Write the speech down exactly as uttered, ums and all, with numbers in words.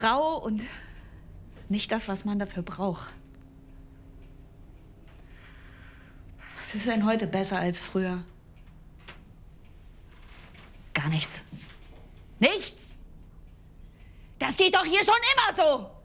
rau und nicht das, was man dafür braucht. Was ist denn heute besser als früher? Gar nichts. Nichts! Das geht doch hier schon immer so!